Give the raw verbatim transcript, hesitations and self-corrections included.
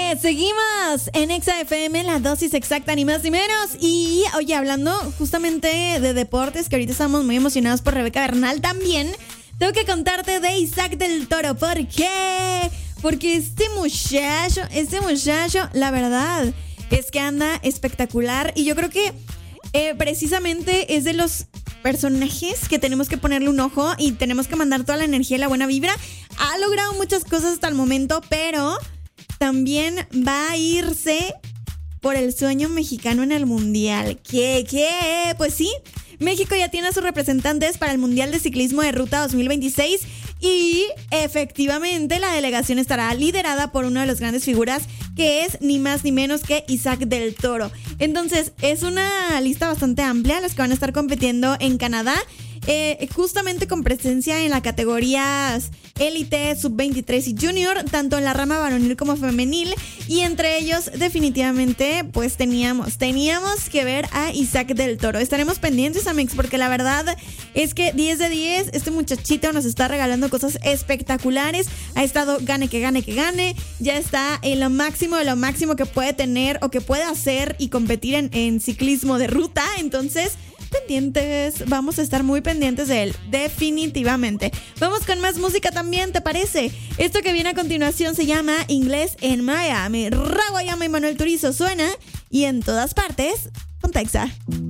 Seguimos en Exa F M, la dosis exacta, ni más ni menos. Y, oye, hablando justamente de deportes, que ahorita estamos muy emocionados por Rebeca Bernal también, tengo que contarte de Isaac del Toro. ¿Por qué? Porque este muchacho, este muchacho, la verdad es que anda espectacular. Y yo creo que eh, precisamente es de los personajes que tenemos que ponerle un ojo y tenemos que mandar toda la energía y la buena vibra. Ha logrado muchas cosas hasta el momento, pero también va a irse por el sueño mexicano en el Mundial. ¿Qué? ¿Qué? Pues sí, México ya tiene a sus representantes para el Mundial de Ciclismo de Ruta dos mil veintiséis y efectivamente la delegación estará liderada por una de las grandes figuras, que es ni más ni menos que Isaac del Toro. Entonces, es una lista bastante amplia los que van a estar compitiendo en Canadá. Eh, justamente con presencia en las categorías élite, sub veintitrés y junior, tanto en la rama varonil como femenil, y entre ellos definitivamente pues teníamos, teníamos que ver a Isaac del Toro. Estaremos pendientes, amigos, porque la verdad es que diez de diez, este muchachito nos está regalando cosas espectaculares. Ha estado gane que gane que gane, ya está en lo máximo de lo máximo que puede tener o que puede hacer y competir en, en ciclismo de ruta. Entonces, pendientes, vamos a estar muy pendientes de él, definitivamente. Vamos con más música también, ¿te parece? Esto que viene a continuación se llama Inglés en Miami. Raguayama y Manuel Turizo suena, y en todas partes, con Exa.